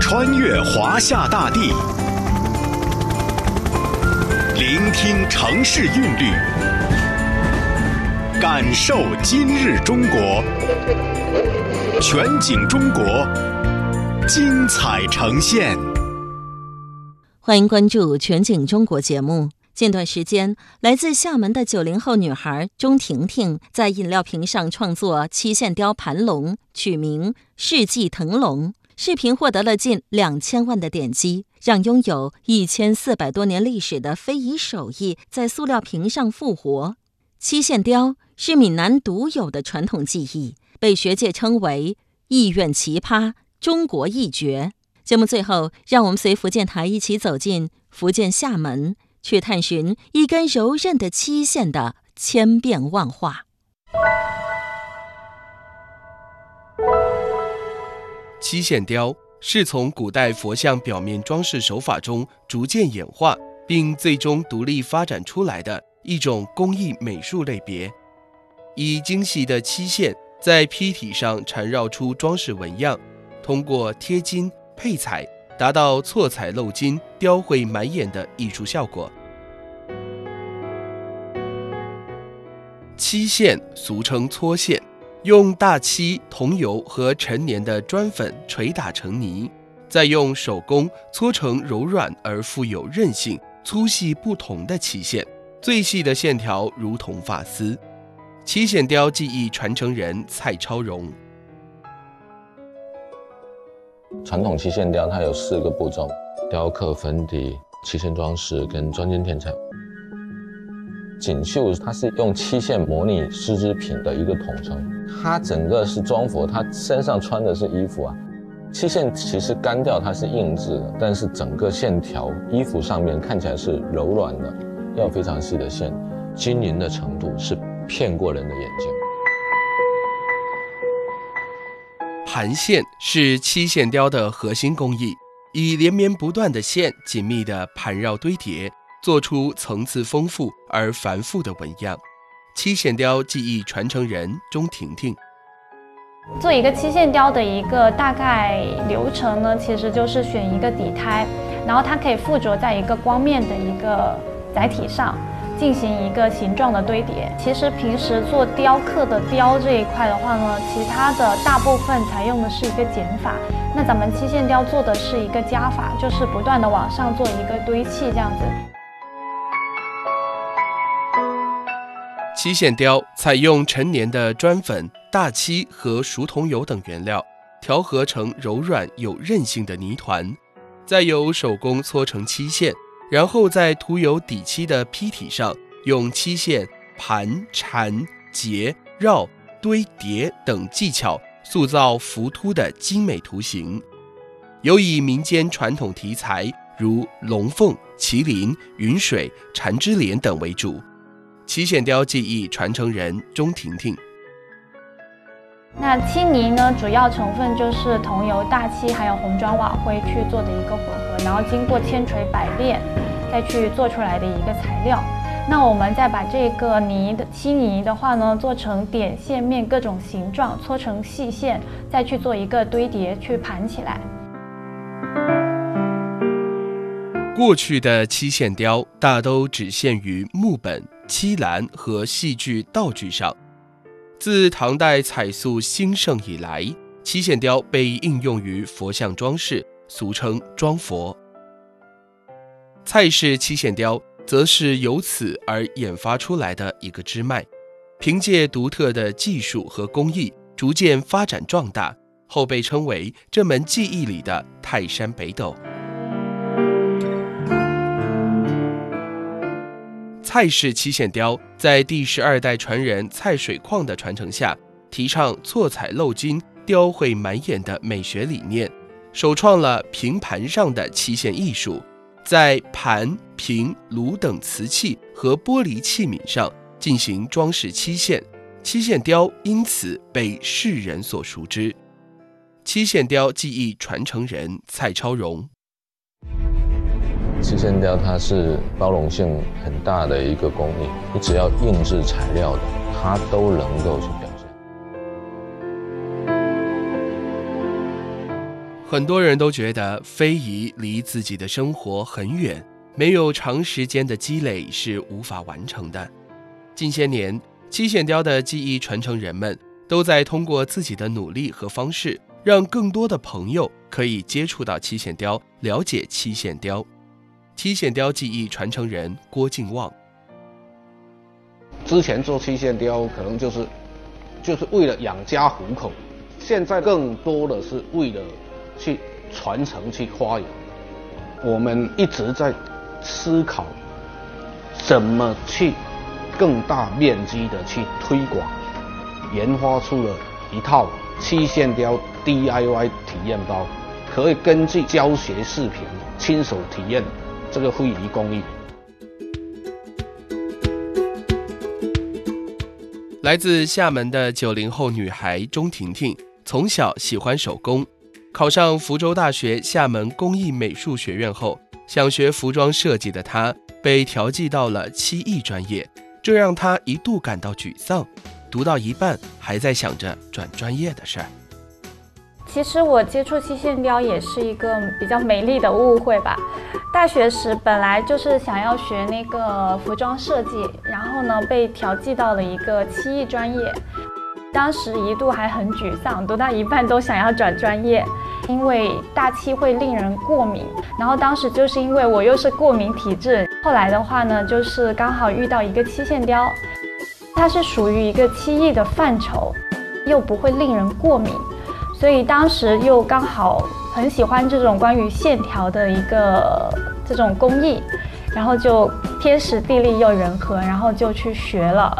穿越华夏大地，聆听城市韵律，感受今日中国。全景中国，精彩呈现。 欢迎关注全景中国节目。近段时间，来自厦门的90后女孩钟婷婷在饮料瓶上创作漆线雕盘龙，取名世纪腾龙。视频获得了近2000万的点击，让拥有1400多年历史的非遗手艺在塑料瓶上复活。漆线雕是闽南独有的传统技艺，被学界称为艺苑奇葩、中国一绝。节目最后，让我们随福建台一起走进福建厦门，去探寻一根柔韧的漆线的千变万化。 漆线雕是从古代佛像表面装饰手法中逐渐演化，并最终独立发展出来的一种工艺美术类别。以精细的漆线在坯体上缠绕出装饰纹样，通过贴金配彩，达到错彩漏金、雕绘满眼的艺术效果。漆线俗称搓线，用大漆、桐油和陈年的砖粉捶打成泥，再用手工搓成柔软而富有韧性、粗细不同的漆线，最细的线条如同发丝。漆线雕技艺传承人蔡超荣。 传统漆线雕它有4个步骤：雕刻、粉底、漆线装饰跟装金填彩。锦绣它是用漆线模拟丝织品的一个统称，它整个是装佛，它身上穿的是衣服啊。漆线其实干掉它是硬质的，但是整个线条衣服上面看起来是柔软的，要非常细的线，晶莹的程度是骗过人的眼睛。 盘线是漆线雕的核心工艺，以连绵不断的线紧密地盘绕堆叠，做出层次丰富而繁复的纹样。漆线雕技艺传承人钟婷婷。 做一个漆线雕的一个大概流程呢，其实就是选一个底胎，然后它可以附着在一个光面的一个载体上，进行一个形状的堆叠。其实平时做雕刻的雕这一块的话呢，其他的大部分采用的是一个减法，那咱们漆线雕做的是一个加法，就是不断的往上做一个堆砌这样子。 漆线雕采用陈年的砖粉、大漆和熟桐油等原料，调和成柔软有韧性的泥团，再由手工搓成漆线，然后在涂有底漆的坯体上，用漆线盘、缠、结、绕、堆叠等技巧塑造浮凸的精美图形。尤以民间传统题材如龙凤、麒麟、云水、缠枝莲等为主。漆线雕技艺传承人钟婷婷。 那漆泥呢，主要成分就是桐油、大漆还有红砖瓦灰去做的一个混合，然后经过千锤百炼再去做出来的一个材料。那我们再把这个漆泥的话呢，做成点、线、面各种形状，搓成细线，再去做一个堆叠，去盘起来。 过去的漆线雕大都只限于木本、漆栏和戏剧道具上。自唐代彩塑兴盛以来，漆线雕被应用于佛像装饰，俗称装佛。蔡氏漆线雕则是由此而研发出来的一个支脉，凭借独特的技术和工艺，逐渐发展壮大，后被称为这门技艺里的泰山北斗。蔡氏漆线雕在第12代传人蔡水矿的传承下，提倡错彩漏金、雕绘满眼的美学理念，首创了平盘上的漆线艺术，在盘、瓶、炉等瓷器和玻璃器皿上进行装饰漆线，漆线雕因此被世人所熟知。漆线雕技艺传承人蔡超荣。 漆线雕它是包容性很大的一个工艺，你只要印制材料的，它都能够去表现。 很多人都觉得非遗离自己的生活很远，没有长时间的积累是无法完成的。近些年，七线雕的技艺传承人们都在通过自己的努力和方式，让更多的朋友可以接触到七线雕，了解七线雕。七线雕技艺传承人郭敬旺， 之前做七线雕可能就是为了养家糊口，现在更多的是为了去传承、去发扬。我们一直在思考怎么去更大面积的去推广，研发出了一套七线雕 DIY 体验包，可以根据教学视频亲手体验这个非遗工艺。 来自厦门的90后女孩钟婷婷，从小喜欢手工，考上福州大学厦门工艺美术学院后，想学服装设计的她被调剂到了漆艺专业，这让她一度感到沮丧，读到一半还在想着转专业的事儿。 其实我接触七线雕也是一个比较美丽的误会吧。大学时本来就是想要学那个服装设计，然后呢被调剂到了一个漆艺专业。当时一度还很沮丧，读到一半都想要转专业，因为大漆会令人过敏。然后当时就是因为我又是过敏体质，后来的话呢，就是刚好遇到一个七线雕，它是属于一个漆艺的范畴，又不会令人过敏。所以当时又刚好很喜欢这种关于线条的一个这种工艺，然后就天时地利又人和，然后就去学了。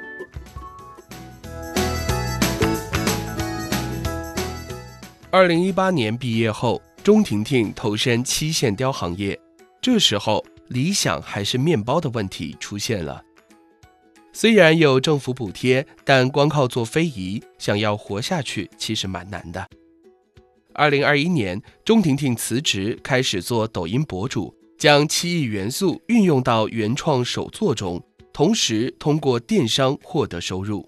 2018年毕业后，钟婷婷投身七线雕行业，这时候理想还是面包的问题出现了。虽然有政府补贴，但光靠做非遗，想要活下去其实蛮难的。2021年，钟婷婷辞职，开始做抖音博主，将漆艺元素运用到原创手作中，同时通过电商获得收入。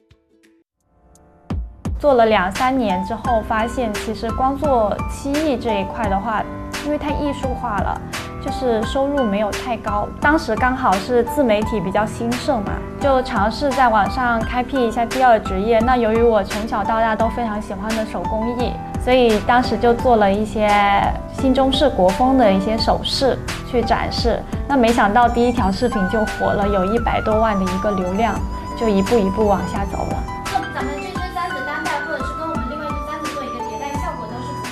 做了2-3年之后，发现其实光做漆艺这一块的话，因为太艺术化了，就是收入没有太高。当时刚好是自媒体比较兴盛嘛，就尝试在网上开辟一下第二职业。那由于我从小到大都非常喜欢的手工艺，所以当时就做了一些新中式国风的一些首饰去展示。那没想到第一条视频就火了，有100多万的一个流量，就一步一步往下走了。 咱们去追簪子单带，或者是跟我们另外一只簪子做一个迭代，效果都是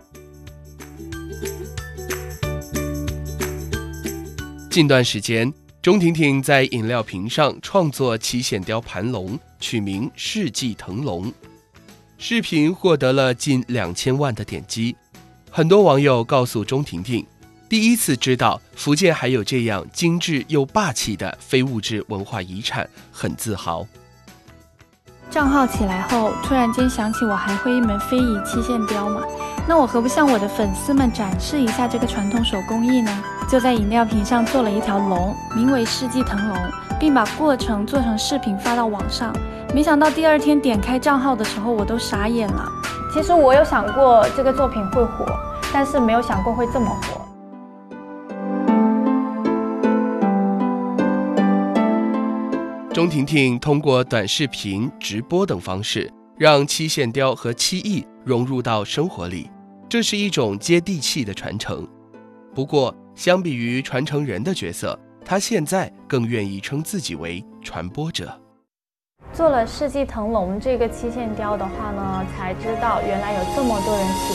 不错的。 近段时间，钟婷婷在饮料瓶上创作七线雕盘龙，取名世纪腾龙。视频获得了近2000万的点击，很多网友告诉钟婷婷，第一次知道福建还有这样精致又霸气的非物质文化遗产，很自豪。 账号起来后，突然间想起我还会一门非遗七线雕嘛，那我何不向我的粉丝们展示一下这个传统手工艺呢？就在饮料瓶上做了一条龙，名为世纪腾龙，并把过程做成视频发到网上。没想到第2天点开账号的时候，我都傻眼了。 其实我有想过这个作品会火，但是没有想过会这么火。 钟婷婷通过短视频、直播等方式，让七线雕和漆艺融入到生活里，这是一种接地气的传承。不过，相比于传承人的角色，她现在更愿意称自己为传播者。 做了世纪腾龙这个七线雕的话呢，才知道原来有这么多人喜